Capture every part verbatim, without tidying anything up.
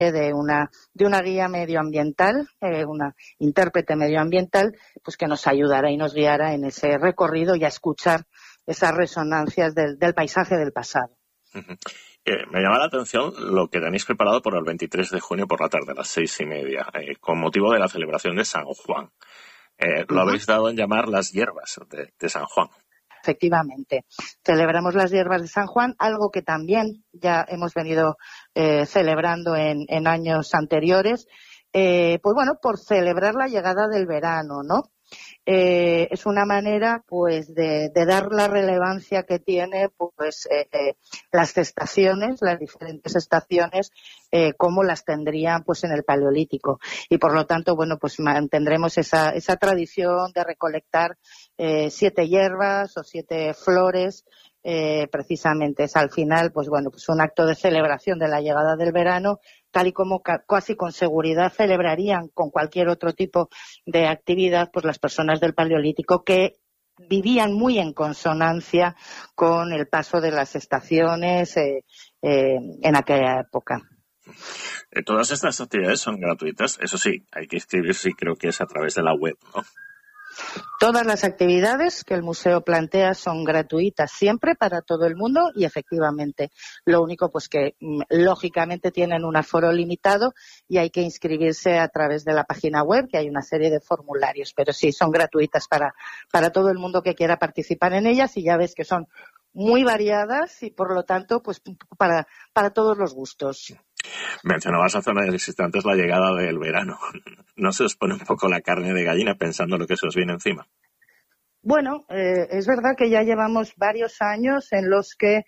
de una de una guía medioambiental, eh, una intérprete medioambiental, pues que nos ayudara y nos guiara en ese recorrido y a escuchar esas resonancias del, del paisaje del pasado. Uh-huh. Eh, me llama la atención lo que tenéis preparado por el veintitrés de junio por la tarde, a las seis y media, eh, con motivo de la celebración de San Juan. Eh, lo uh-huh. habéis dado en llamar las hierbas de, de San Juan. Efectivamente, celebramos las hierbas de San Juan, algo que también ya hemos venido eh, celebrando en, en años anteriores, eh, pues bueno, por celebrar la llegada del verano, ¿no? Eh, es una manera, pues, de, de dar la relevancia que tiene, pues, eh, eh, las estaciones, las diferentes estaciones, eh, como las tendrían, pues, en el Paleolítico. Y por lo tanto, bueno, pues mantendremos esa, esa tradición de recolectar eh, siete hierbas o siete flores. Eh, precisamente es al final, pues bueno, pues un acto de celebración de la llegada del verano, tal y como ca- casi con seguridad celebrarían con cualquier otro tipo de actividad, pues las personas del Paleolítico que vivían muy en consonancia con el paso de las estaciones eh, eh, en aquella época. Eh, todas estas actividades son gratuitas, eso sí, hay que inscribirse y creo que es a través de la web, ¿no? Todas las actividades que el museo plantea son gratuitas siempre para todo el mundo y efectivamente lo único pues que lógicamente tienen un aforo limitado y hay que inscribirse a través de la página web, que hay una serie de formularios, pero sí son gratuitas para, para todo el mundo que quiera participar en ellas y ya ves que son muy variadas y por lo tanto pues para, para todos los gustos. Mencionabas hace unos instantes la llegada del verano. ¿No se os pone un poco la carne de gallina pensando lo que se os viene encima? Bueno, eh, es verdad que ya llevamos varios años en los que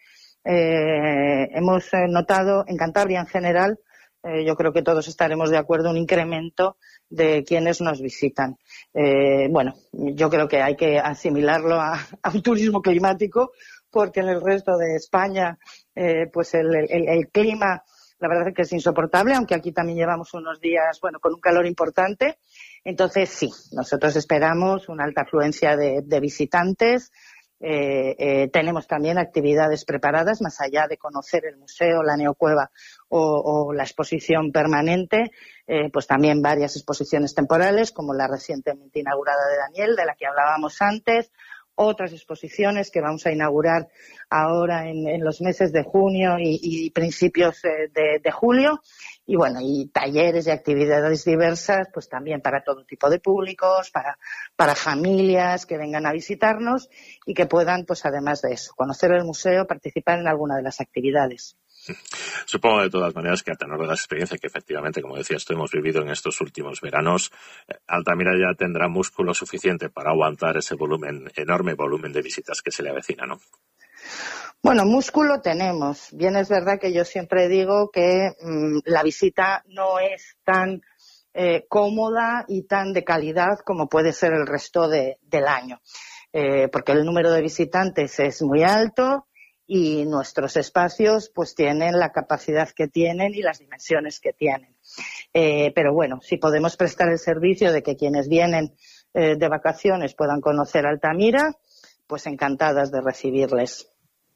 eh, hemos notado en Cantabria en general, eh, yo creo que todos estaremos de acuerdo, un incremento de quienes nos visitan. Eh, bueno, yo creo que hay que asimilarlo a, a un turismo climático, porque en el resto de España, eh, pues el, el, el clima la verdad es que es insoportable, aunque aquí también llevamos unos días, bueno, con un calor importante. Entonces, sí, nosotros esperamos una alta afluencia de, de visitantes. Eh, eh, tenemos también actividades preparadas, más allá de conocer el museo, la neocueva o, o la exposición permanente, eh, pues también varias exposiciones temporales, como la recientemente inaugurada de Daniel, de la que hablábamos antes, otras exposiciones que vamos a inaugurar ahora en, en los meses de junio y, y principios de, de, de julio. Y bueno, y talleres y actividades diversas, pues también para todo tipo de públicos, para, para familias que vengan a visitarnos y que puedan, pues además de eso, conocer el museo, participar en alguna de las actividades. Supongo de todas maneras que a tenor de la experiencia que efectivamente, como decías tú, hemos vivido en estos últimos veranos, Altamira ya tendrá músculo suficiente para aguantar ese volumen, enorme volumen de visitas que se le avecina, ¿no? Bueno, músculo tenemos. Bien es verdad que yo siempre digo que mmm, la visita no es tan eh, cómoda y tan de calidad como puede ser el resto de, del año, eh, porque el número de visitantes es muy alto y nuestros espacios pues tienen la capacidad que tienen y las dimensiones que tienen. Eh, pero bueno, si podemos prestar el servicio de que quienes vienen eh, de vacaciones puedan conocer Altamira, pues encantadas de recibirles.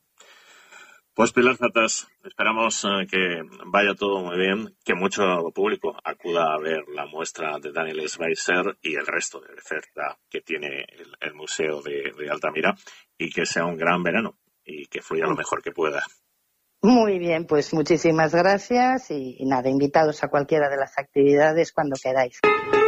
Pues Pilar Zatas, esperamos eh, que vaya todo muy bien, que mucho público acuda a ver la muestra de Daniel Schweitzer y el resto de oferta que tiene el, el Museo de, de Altamira y que sea un gran verano y que fluya lo mejor que pueda. Muy bien, pues muchísimas gracias y, y nada, invitados a cualquiera de las actividades cuando queráis.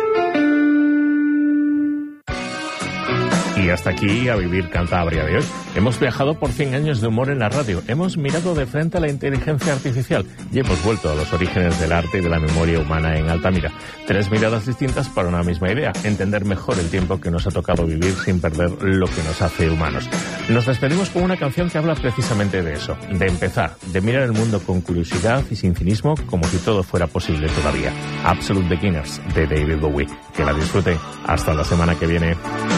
Y hasta aquí A Vivir Cantabria de hoy. Hemos viajado por cien años de humor en la radio, hemos mirado de frente a la inteligencia artificial y hemos vuelto a los orígenes del arte y de la memoria humana en Altamira. Tres miradas distintas para una misma idea, entender mejor el tiempo que nos ha tocado vivir sin perder lo que nos hace humanos. Nos despedimos con una canción que habla precisamente de eso, de empezar, de mirar el mundo con curiosidad y sin cinismo como si todo fuera posible todavía. Absolute Beginners, de David Bowie. Que la disfruten. Hasta la semana que viene.